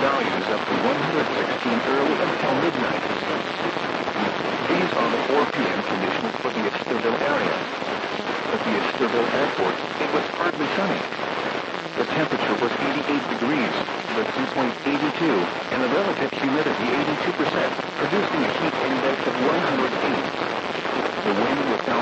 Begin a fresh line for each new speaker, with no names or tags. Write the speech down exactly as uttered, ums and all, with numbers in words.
values up to one hundred sixteen early until midnight. These are the four p m conditions for the Easterville area. At the Easterville Airport, it was partly sunny. The temperature was eighty-eight degrees, the dew point eighty-two, and the relative humidity eighty-two percent, producing a heat index of